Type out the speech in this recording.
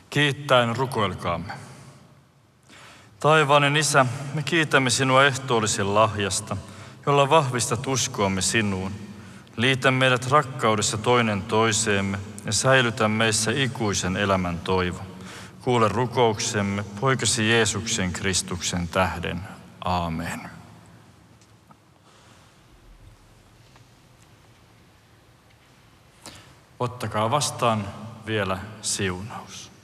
Kiittäen rukoilkaamme. Taivainen Isä, me kiitämme sinua ehtoollisen lahjasta, jolla vahvistat uskoamme sinuun. Liitä meidät rakkaudessa toinen toiseemme ja säilytä meissä ikuisen elämän toivo. Kuule rukouksemme poikasi Jeesuksen Kristuksen tähden. Aamen. Ottakaa vastaan vielä siunaus.